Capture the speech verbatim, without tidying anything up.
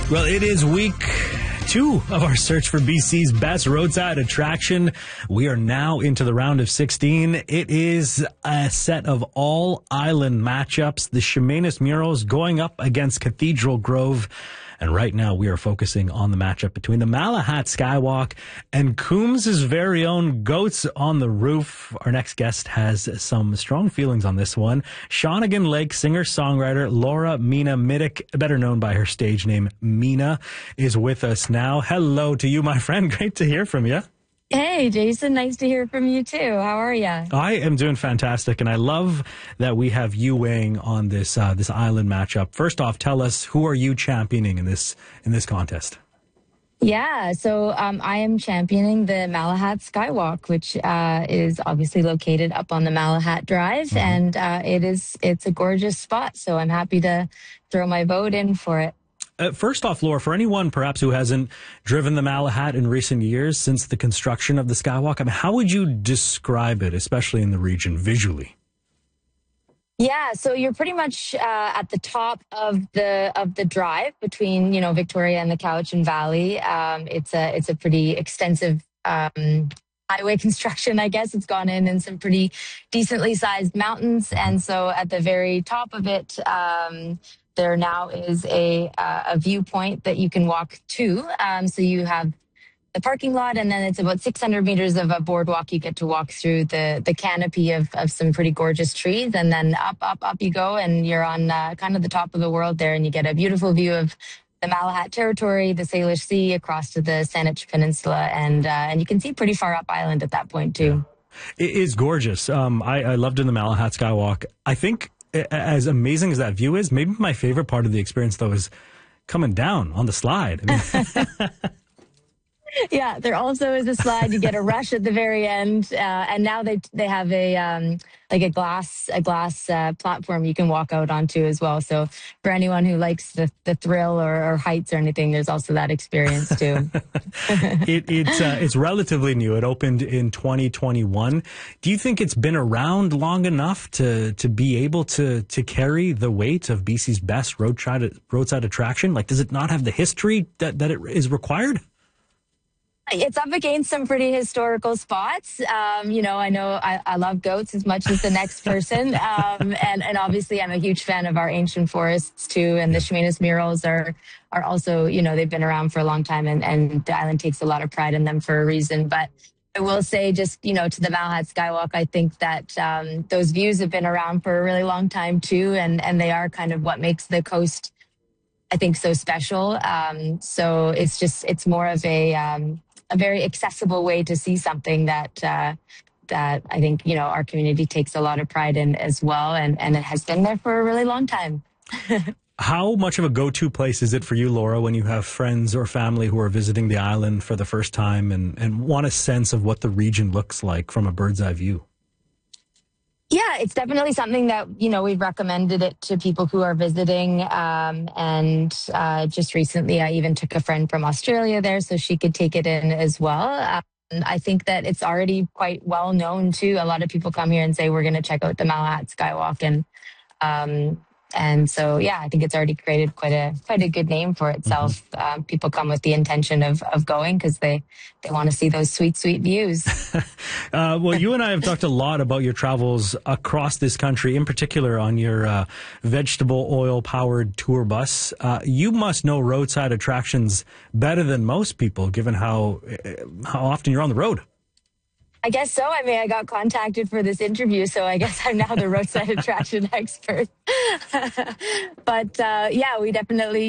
Well, it is week two of our search for B C's best roadside attraction. We are now into the round of sixteen. It is a set of all island matchups. The Chemainus Murals going up against Cathedral Grove. And right now we are focusing on the matchup between the Malahat Skywalk and Coombs' very own Goats on the Roof. Our next guest has some strong feelings on this one. Shawnigan Lake singer-songwriter Laura Mina Middick, better known by her stage name Mina, is with us now. Hello to you, my friend. Great to hear from you. Hey, Jason. Nice to hear from you, too. How are you? I am doing fantastic, and I love that we have you weighing on this uh, this island matchup. First off, tell us, who are you championing in this in this contest? Yeah, so um, I am championing the Malahat Skywalk, which uh, is obviously located up on the Malahat Drive, mm-hmm. and uh, it is it's a gorgeous spot. So I'm happy to throw my vote in for it. Uh, first off, Laura, for anyone perhaps who hasn't driven the Malahat in recent years since the construction of the Skywalk, I mean, how would you describe it, especially in the region, visually? Yeah, so you're pretty much uh, at the top of the of the drive between, you know, Victoria and the Cowichan Valley. Um, it's a it's a pretty extensive um, highway construction, I guess. It's gone in in some pretty decently sized mountains, and so at the very top of it. Um, There now is a uh, a viewpoint that you can walk to. Um, so you have the parking lot, and then it's about six hundred meters of a boardwalk you get to walk through the the canopy of, of some pretty gorgeous trees. And then up, up, up you go, and you're on uh, kind of the top of the world there, and you get a beautiful view of the Malahat Territory, the Salish Sea, across to the Saanich Peninsula, and uh, and you can see pretty far up island at that point, too. It is gorgeous. Um, I, I loved in the Malahat Skywalk. I think as amazing as that view is, maybe my favorite part of the experience, though, is coming down on the slide. I mean, yeah, there also is a slide. You get a rush at the very end, uh, and now they they have a um, like a glass a glass uh, platform you can walk out onto as well. So for anyone who likes the, the thrill or, or heights or anything, there's also that experience too. it, it's uh, it's relatively new. It opened in twenty twenty-one. Do you think it's been around long enough to to be able to to carry the weight of B C's best roadside roadside attraction? Like, does it not have the history that that it is required? It's up against some pretty historical spots. Um, you know, I know I, I love goats as much as the next person. Um, and, and obviously I'm a huge fan of our ancient forests too. And the Chemainus Murals are, are also, you know, they've been around for a long time, and, and the island takes a lot of pride in them for a reason. But I will say, just, you know, to the Malahat Skywalk, I think that um, those views have been around for a really long time too. And, and they are kind of what makes the coast, I think, so special. Um, so it's just, it's more of a, um, a very accessible way to see something that uh, that I think, you know, our community takes a lot of pride in as well, and, and it has been there for a really long time. How much of a go-to place is it for you, Laura, when you have friends or family who are visiting the island for the first time and, and want a sense of what the region looks like from a bird's eye view? Yeah, it's definitely something that, you know, we've recommended it to people who are visiting. Um, and uh, just recently, I even took a friend from Australia there so she could take it in as well. Um, I think that it's already quite well known, too. A lot of people come here and say, we're going to check out the Malahat Skywalk. And um, and so, yeah, I think it's already created quite a quite a good name for itself. Mm-hmm. Um, people come with the intention of, of going because they, they want to see those sweet, sweet views. uh, well, you and I have talked a lot about your travels across this country, in particular on your uh, vegetable oil-powered tour bus. Uh, you must know roadside attractions better than most people, given how how often you're on the road. I guess so. I mean, I got contacted for this interview, so I guess I'm now the roadside attraction expert. But uh, yeah, we definitely